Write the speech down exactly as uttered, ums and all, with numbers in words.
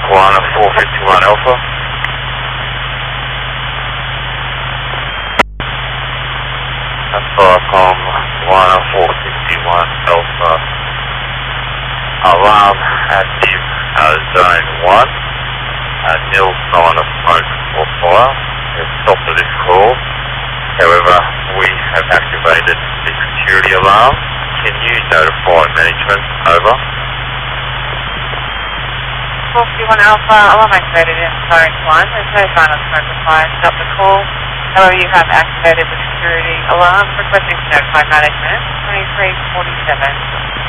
one four fifty-one Alpha. Falcom one four fifty-one Alpha. Alarm active uh, zone one. Uh, nil sign of smoke or fire. We've stopped for this call. However, we have activated the security alarm. Can you notify management? Over. four fifty-one Alpha, alarm activated in zone one. There's no sign of smoke or fire. Stop the call. However, you have activated the security alarm. Requesting to notify management. twenty-three forty-seven.